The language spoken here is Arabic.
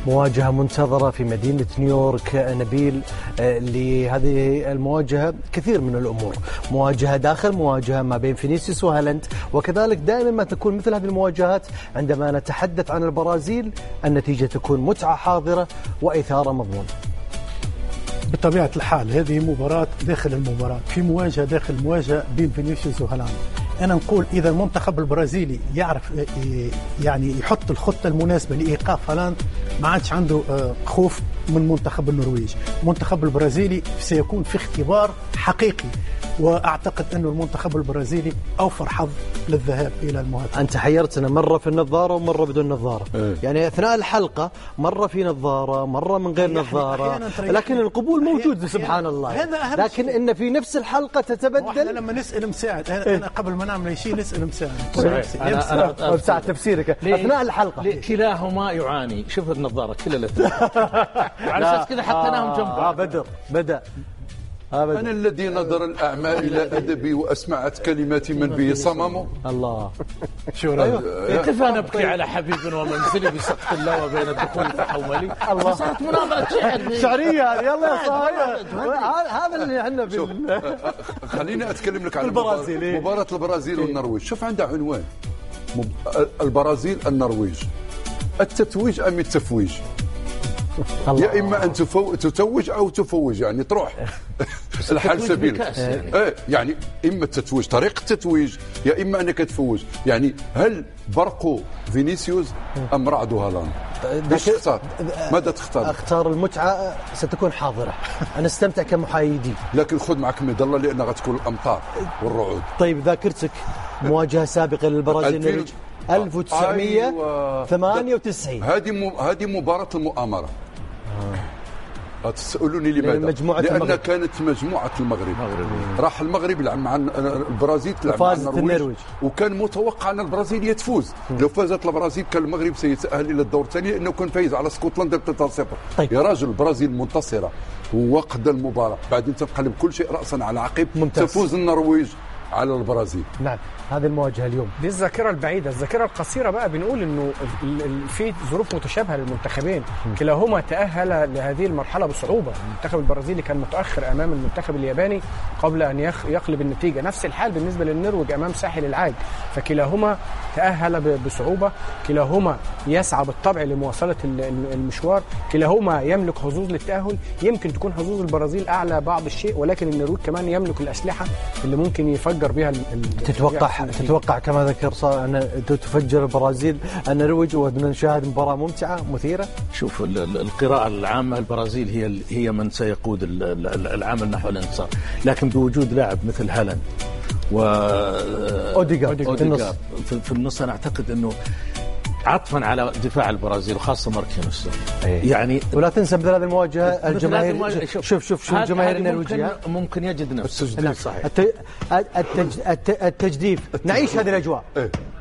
مواجهة منتظرة في مدينة نيويورك نبيل. لهذه المواجهة كثير من الأمور، مواجهة داخل، مواجهة ما بين فينيسيوس وهالاند، وكذلك دائما ما تكون مثل هذه المواجهات عندما نتحدث عن البرازيل النتيجة تكون متعة حاضرة وإثارة مضمونة. بطبيعة الحال هذه مباراة داخل المباراة، في مواجهة داخل مواجهة بين فينيسيوس وهالاند. أنا نقول إذا المنتخب البرازيلي يعرف يعني يحط الخطة المناسبة لإيقاف هالاند ما عادش عنده خوف من منتخب النرويج. المنتخب البرازيلي سيكون في اختبار حقيقي، وأعتقد أن المنتخب البرازيلي أوفر حظ للذهاب إلى المواجهة. أنت حيرتنا مرة في النظارة ومرة بدون نظارة. يعني أثناء الحلقة مرة في نظارة مرة من غير نظارة، لكن القبول موجود سبحان الله. لكن إن في نفس الحلقة تتبدل. لما نسأل مساعد أنا قبل ما نعمل شيء نسأل مساعد. أنا بساعة تفسيرك أثناء الحلقة. كلاهما يعاني. شوف النظارة كلا على أساس كذا حطيناهم جنب. بدأ أنا الذي نظر الأعمى إلى أدبي وأسمعت كلمات من به صممه. الله شو رأيك؟ كيف نبكي على حبيب ومنزلي بسقط الله وبين الدخول فحوملي. الله صارت مناظرة شعرية. يلا يا صاير هذا اللي عندنا خليني أتكلم لك عن مباراة البرازيل والنرويج. شوف عندها عنوان البرازيل النرويج، التتويج أم التفويج. يا إما أن تتوج أو تفوج، يعني تروح الحال سبيل. يعني إما التتويج طريقة التتويج، يا إما أنك تفوج. يعني هل برقو فينيسيوس أم رعد هالاند؟ ايش تختار؟ ماذا تختار؟ اختار المتعة ستكون حاضرة. أنا استمتع كمحايدي، لكن خذ معك مظلة لأنها غتكون الأمطار والرعود. طيب ذاكرتك مواجهة سابقة للبرازيل 1998. هذه مباراة المؤامرة. تسألوني لماذا؟ لأن كانت مجموعة المغرب. راح المغرب يلعب مع البرازيل تلعب مع النرويج، وكان متوقع أن البرازيل تفوز. لو فازت البرازيل كان المغرب سيتأهل إلى الدور الثاني لأنه كان فايز على اسكتلندا ب3-0. طيب. يا راجل البرازيل منتصرة ووقت المباراة، بعدين تنقلب كل شيء رأسا على عقب. تفوز النرويج على البرازيل. نعم هذه المواجهة اليوم. دي الذاكرة البعيدة. الذاكرة القصيرة بقى بنقول انه في ظروف متشابهة للمنتخبين، كلاهما تأهل لهذه المرحلة بصعوبة. المنتخب البرازيلي كان متأخر امام المنتخب الياباني قبل ان يقلب النتيجة. نفس الحال بالنسبة للنرويج امام ساحل العاج، فكلاهما تأهل بصعوبة، كلاهما يسعى بالطبع لمواصلة المشوار، كلاهما يملك حظوظ للتأهل. يمكن تكون حظوظ البرازيل اعلى بعض الشيء، ولكن النرويج كمان يملك الأسلحة اللي ممكن يفجر بها. تتوقع كما ذكر أن تفجر البرازيل النرويج ونشاهد مباراة ممتعة مثيرة؟ شوف القراءة العامة البرازيل هي من سيقود العمل نحو الانتصار، لكن بوجود لاعب مثل هالاند وأوديغارد في النص أنا أعتقد أنه عطفا على دفاع البرازيل وخاصة ماركينوس. يعني ولا تنسى مثل هذه المواجهة الجماهير. شوف الجماهير النرويجية ممكن يجد نفسه صحيح. التجديف نعيش هذه الأجواء.